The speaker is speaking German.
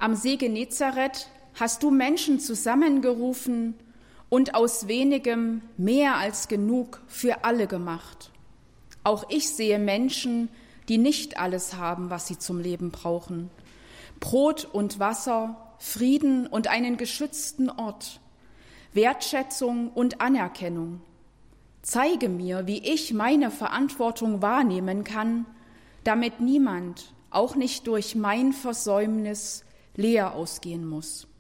Am See Genezareth hast du Menschen zusammengerufen und aus wenigem mehr als genug für alle gemacht. Auch ich sehe Menschen, die nicht alles haben, was sie zum Leben brauchen. Brot und Wasser, Frieden und einen geschützten Ort, Wertschätzung und Anerkennung. Zeige mir, wie ich meine Verantwortung wahrnehmen kann, damit niemand, auch nicht durch mein Versäumnis, leer ausgehen muss.